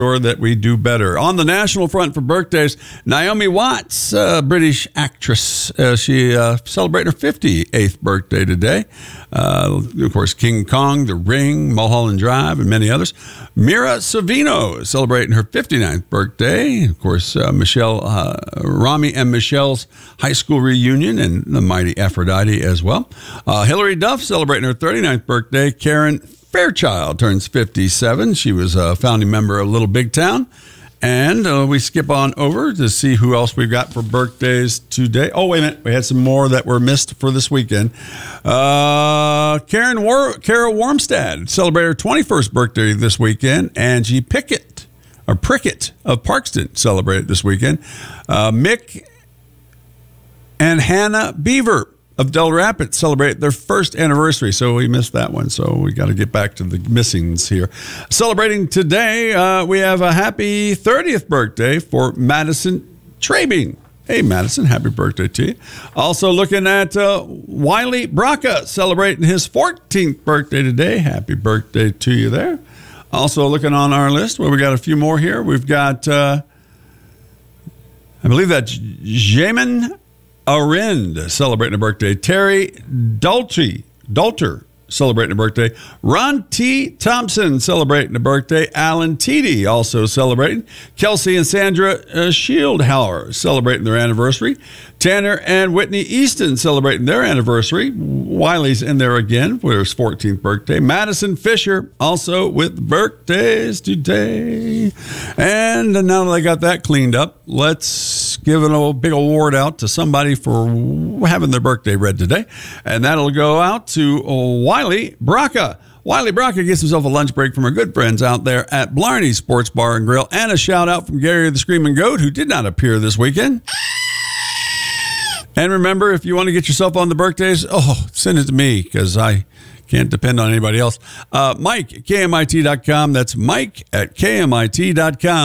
sure that we do better. On the national front for birthdays, Naomi Watts, British actress. She celebrating her 58th birthday today. Of course, King Kong, The Ring, Mulholland Drive, and many others. Mira Sorvino celebrating her 59th birthday. Of course, Rami and Michelle's high school reunion and the mighty Aphrodite as well. Hillary Duff celebrating her 39th birthday. Karen Fairchild turns 57. She was a founding member of Little Big Town. And we skip on over to see who else we've got for birthdays today. Oh, wait a minute. We had some more that were missed for this weekend. Kara Warmstad celebrated her 21st birthday this weekend. Angie Prickett of Parkston celebrated this weekend. Mick and Hannah Beaver of Del Rapids celebrate their first anniversary, so we missed that one. So we got to get back to the missings here. Celebrating today, we have a happy 30th birthday for Madison Trabing. Hey, Madison, happy birthday to you. Also looking at Wiley Braca celebrating his 14th birthday today. Happy birthday to you there. Also looking on our list, we got a few more here. We've got, I believe that's Jamin Arind celebrating a birthday. Terry Dalter celebrating a birthday. Ron T. Thompson celebrating a birthday. Alan Teedy also celebrating. Kelsey and Sandra Shieldhauer celebrating their anniversary. Tanner and Whitney Easton celebrating their anniversary. Wiley's in there again for his 14th birthday. Madison Fisher also with birthdays today. And now that I got that cleaned up, let's give a big award out to somebody for having their birthday read today. And that'll go out to Wiley Braca. Wiley Braca gets himself a lunch break from our good friends out there at Blarney Sports Bar and Grill. And a shout out from Gary the Screaming Goat, who did not appear this weekend. And remember, if you want to get yourself on the birthdays, send it to me because I can't depend on anybody else. Mike at KMIT.com. That's Mike at KMIT.com.